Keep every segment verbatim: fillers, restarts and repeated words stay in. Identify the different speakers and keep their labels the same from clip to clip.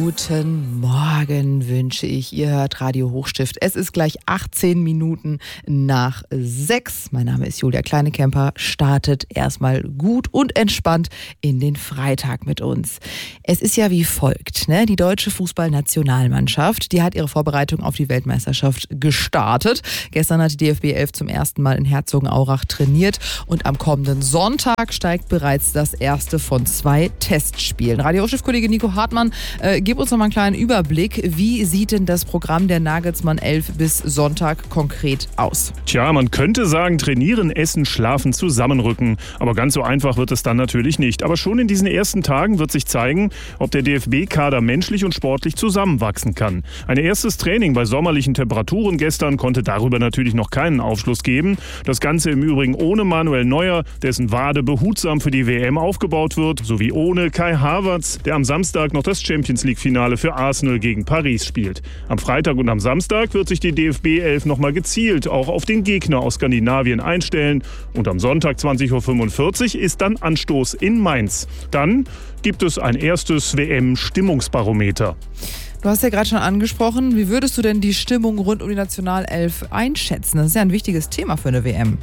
Speaker 1: Guten Morgen wünsche ich. Ihr hört Radio Hochstift. Es ist gleich achtzehn Minuten nach sechs. Mein Name ist Julia Kleinekemper. Startet erstmal gut und entspannt in den Freitag mit uns. Es ist ja wie folgt, ne? Die deutsche Fußballnationalmannschaft, die hat ihre Vorbereitung auf die Weltmeisterschaft gestartet. Gestern hat die D F B elf zum ersten Mal in Herzogenaurach trainiert und am kommenden Sonntag steigt bereits das erste von zwei Testspielen. Radio Hochstift-Kollege Nico Hartmann, äh, Gib uns noch mal einen kleinen Überblick. Wie sieht denn das Programm der Nagelsmann elf bis Sonntag konkret aus?
Speaker 2: Tja, man könnte sagen, trainieren, essen, schlafen, zusammenrücken. Aber ganz so einfach wird es dann natürlich nicht. Aber schon in diesen ersten Tagen wird sich zeigen, ob der D F B-Kader menschlich und sportlich zusammenwachsen kann. Ein erstes Training bei sommerlichen Temperaturen gestern konnte darüber natürlich noch keinen Aufschluss geben. Das Ganze im Übrigen ohne Manuel Neuer, dessen Wade behutsam für die W M aufgebaut wird, sowie ohne Kai Havertz, der am Samstag noch das Champions League Finale für Arsenal gegen Paris spielt. Am Freitag und am Samstag wird sich die D F B elf nochmal gezielt auch auf den Gegner aus Skandinavien einstellen. Und am Sonntag zwanzig Uhr fünfundvierzig ist dann Anstoß in Mainz. Dann gibt es ein erstes W M-Stimmungsbarometer.
Speaker 1: Du hast ja gerade schon angesprochen, wie würdest du denn die Stimmung rund um die Nationalelf einschätzen? Das ist ja ein wichtiges Thema für eine W M.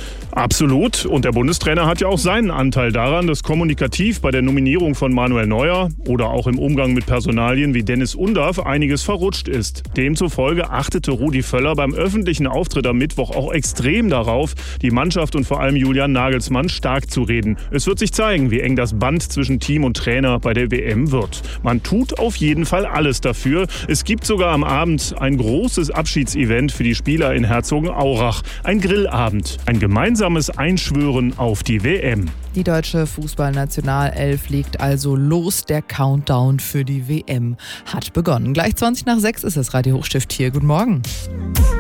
Speaker 2: Absolut. Und der Bundestrainer hat ja auch seinen Anteil daran, dass kommunikativ bei der Nominierung von Manuel Neuer oder auch im Umgang mit Personalien wie Dennis Undav einiges verrutscht ist. Demzufolge achtete Rudi Völler beim öffentlichen Auftritt am Mittwoch auch extrem darauf, die Mannschaft und vor allem Julian Nagelsmann stark zu reden. Es wird sich zeigen, wie eng das Band zwischen Team und Trainer bei der W M wird. Man tut auf jeden Fall alles dafür. Es gibt sogar am Abend ein großes Abschiedsevent für die Spieler in Herzogenaurach. Ein Grillabend, ein gemeinsames Einschwören auf die W M.
Speaker 1: Die deutsche Fußballnationalelf legt also los. Der Countdown für die W M hat begonnen. Gleich zwanzig nach sechs ist es Radio Hochstift hier. Guten Morgen.